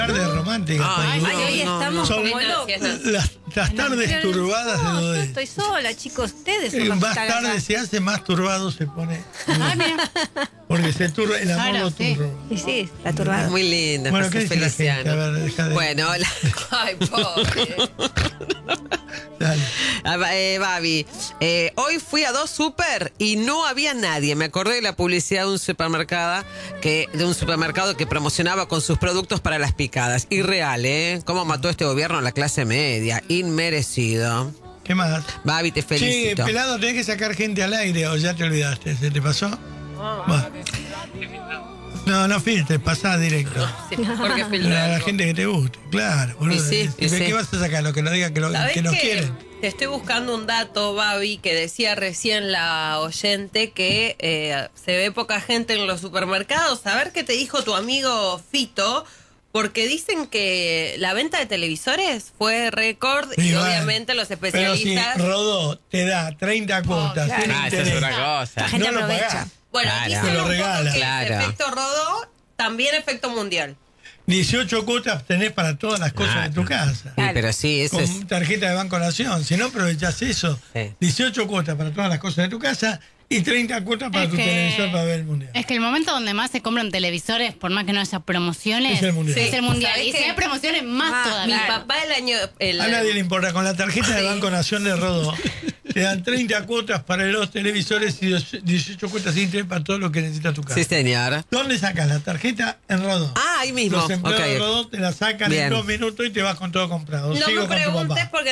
Tardes románticas. Ay, hoy estamos Son como locos. las tardes turbadas de No, yo Dodé. estoy sola, chicos. Ustedes son los que Más están tarde acá. se hace, más turbado se pone. Ay, mira. Porque se turba, el amor Claro, lo sí. turba. Y sí, está turbado. Muy lindo, Bueno, José ¿qué dice la gente? Feliciano. A ver, deja de... Bueno, Ay, pobre. Dale. Babi, hoy fui a 2 super y no había nadie. Me acordé de la publicidad de un supermercado que promocionaba con sus productos para las picadas. Irreal, ¿eh? ¿Cómo mató este gobierno a la clase media? Inmerecido. ¿Qué más? Babi, te Sí, felicito. pelado, tenés que sacar gente al aire o ya te olvidaste. ¿Se te pasó? Bueno. No filtres, pasá directo. Sí, porque A la gente que te guste, claro. Boludo. Y sí, y ¿De sí. qué vas a sacar? Lo que nos digan que ¿Sabés nos qué? quieren. Te estoy buscando un dato, Babi, que decía recién la oyente que se ve poca gente en los supermercados. A ver qué te dijo tu amigo Fito, porque dicen que la venta de televisores fue récord y Sí, bueno. obviamente los Pero especialistas... si Rodó te da 30 cuotas, claro. sin Ah, esa interés, es otra cosa. La gente no lo aprovecha. pagás. Bueno, Claro. dicen Te lo un poco regala. que Claro. es efecto Rodó, también efecto mundial. 18 cuotas tenés para todas las cosas de tu casa. Sí, pero sí, eso Con es. tarjeta de Banco Nación. Si no aprovechás eso, Sí. 18 cuotas para todas las cosas de tu casa y 30 cuotas para Es tu que- televisor para ver el mundial. Es que el momento donde más se compran televisores, por más que no haya promociones, Es el mundial. es el mundial. ¿Sabés Y si qué? hay promociones, más Ah, todavía. Mi Claro. papá A nadie le importa. Con la tarjeta de Banco Nación de Rodó te dan 30 cuotas para los televisores y 18 cuotas sin interés para todo lo que necesita tu casa. Sí, señor. ¿Dónde sacas la tarjeta? En Rodó. Ah, ahí mismo. Los empleados Ok. de Rodó te la sacan Bien. en 2 minutos y te vas con todo comprado. No Sigo me con tu preguntes papá. porque